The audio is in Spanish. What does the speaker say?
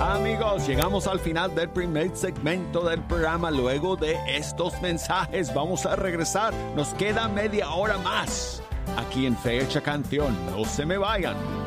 Amigos, llegamos al final del primer segmento del programa. Luego de estos mensajes vamos a regresar. Nos queda media hora más aquí en Fecha Canción. No se me vayan.